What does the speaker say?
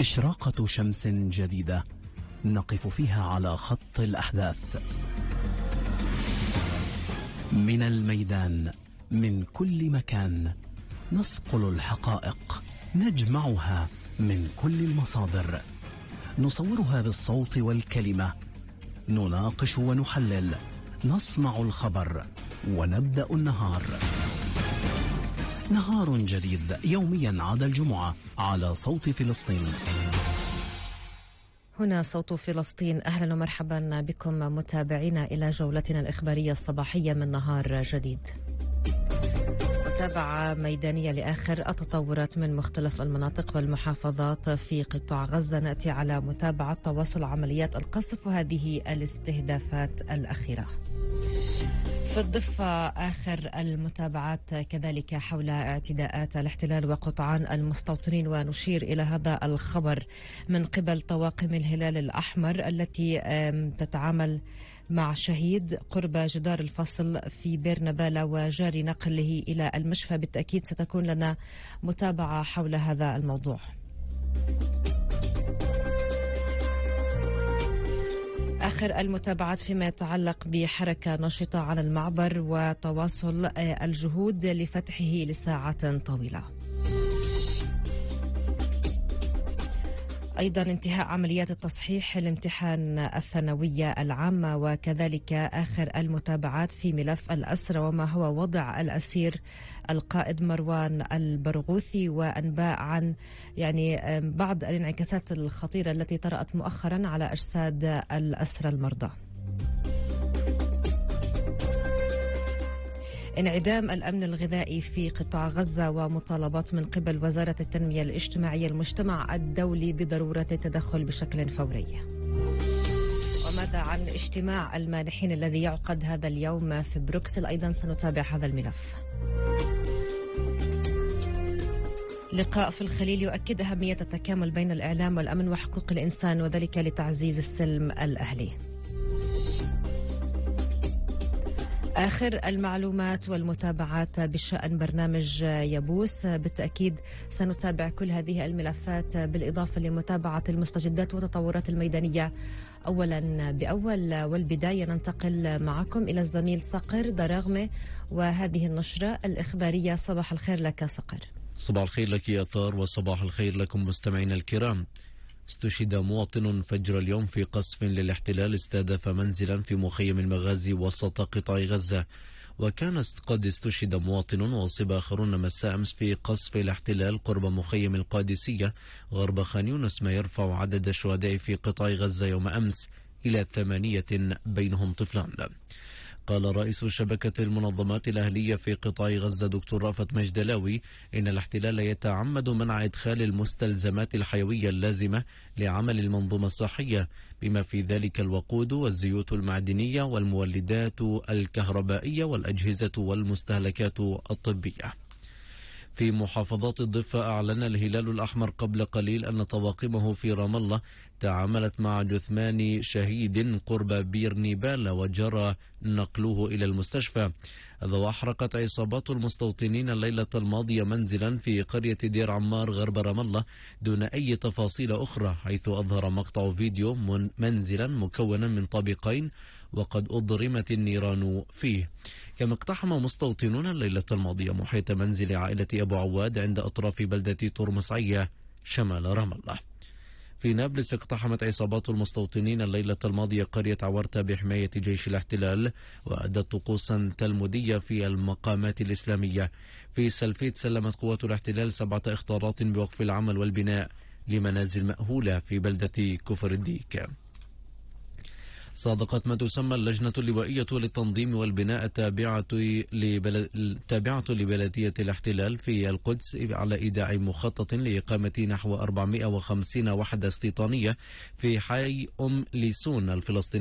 إشراقة شمس جديدة نقف فيها على خط الأحداث، من الميدان، من كل مكان، نصقل الحقائق، نجمعها من كل المصادر، نصورها بالصوت والكلمة، نناقش ونحلل، نصنع الخبر ونبدأ النهار. نهار جديد يوميا عدا الجمعة على صوت فلسطين. هنا صوت فلسطين، أهلا ومرحبا بكم متابعينا إلى جولتنا الإخبارية الصباحية من نهار جديد. متابعة ميدانية لآخر التطورات من مختلف المناطق والمحافظات في قطاع غزة. نأتي على متابعة تواصل عمليات القصف وهذه الاستهدافات الأخيرة. في الضفة آخر المتابعات كذلك حول اعتداءات الاحتلال وقطعان المستوطنين، ونشير إلى هذا الخبر من قبل طواقم الهلال الأحمر التي تتعامل مع شهيد قرب جدار الفصل في بير نبالة وجاري نقله إلى المشفى. بالتأكيد ستكون لنا متابعة حول هذا الموضوع. آخر المتابعات فيما يتعلق بحركة نشطة على المعبر وتواصل الجهود لفتحه لساعات طويلة. أيضا انتهاء عمليات التصحيح الامتحان الثانوية العامة، وكذلك آخر المتابعات في ملف الأسرى وما هو وضع الأسير القائد مروان البرغوثي، وأنباء عن بعض الانعكاسات الخطيرة التي طرأت مؤخرا على أجساد الأسرى المرضى. انعدام الأمن الغذائي في قطاع غزة ومطالبات من قبل وزارة التنمية الاجتماعية المجتمع الدولي بضرورة التدخل بشكل فوري. وماذا عن اجتماع المانحين الذي يعقد هذا اليوم في بروكسل؟ أيضا سنتابع هذا الملف. لقاء في الخليل يؤكد أهمية التكامل بين الإعلام والأمن وحقوق الإنسان، وذلك لتعزيز السلم الأهلي. آخر المعلومات والمتابعات بشأن برنامج يبوس. بالتأكيد سنتابع كل هذه الملفات بالإضافة لمتابعة المستجدات والتطورات الميدانية أولا بأول. والبداية ننتقل معكم إلى الزميل صقر دراغمة وهذه النشرة الإخبارية. صباح الخير لك صقر. صباح الخير لك يا أثار، وصباح الخير لكم مستمعينا الكرام. استشهد مواطن فجر اليوم في قصف للاحتلال استهدف منزلا في مخيم المغازي وسط قطاع غزة، وكان قد استشهد مواطن وأصيب آخرون مساء أمس في قصف الاحتلال قرب مخيم القادسية غرب خان يونس، ما يرفع عدد الشهداء في قطاع غزة يوم أمس إلى 8 بينهم طفلان. قال رئيس شبكة المنظمات الأهلية في قطاع غزة دكتور رأفت مجدلاوي إن الاحتلال يتعمد منع إدخال المستلزمات الحيوية اللازمة لعمل المنظومة الصحية، بما في ذلك الوقود والزيوت المعدنية والمولدات الكهربائية والأجهزة والمستهلكات الطبية. في محافظات الضفة أعلن الهلال الأحمر قبل قليل أن طواقمه في رام الله تعاملت مع جثمان شهيد قرب بير نبالة وجرى نقله إلى المستشفى. هذا وأحرقت عصابات المستوطنين الليلة الماضية منزلا في قرية دير عمار غرب رام الله دون أي تفاصيل أخرى، حيث أظهر مقطع فيديو منزلا مكونا من طابقين وقد أضرمت النيران فيه. كما اقتحم مستوطنون الليلة الماضية محيط منزل عائلة أبو عواد عند أطراف بلدة ترمسعية شمال رام الله. في نابلس اقتحمت عصابات المستوطنين الليلة الماضية قرية عورتة بحماية جيش الاحتلال وأدت طقوسا تلمودية في المقامات الإسلامية. في سلفيت سلمت قوات الاحتلال 7 إخطارات بوقف العمل والبناء لمنازل مأهولة في بلدة كفر الديك. صادقت ما تسمى اللجنة اللوائية للتنظيم والبناء التابعة لبلدية الاحتلال في القدس على إيداع مخطط لإقامة نحو 450 وحدة استيطانية في حي ليسون الفلسطيني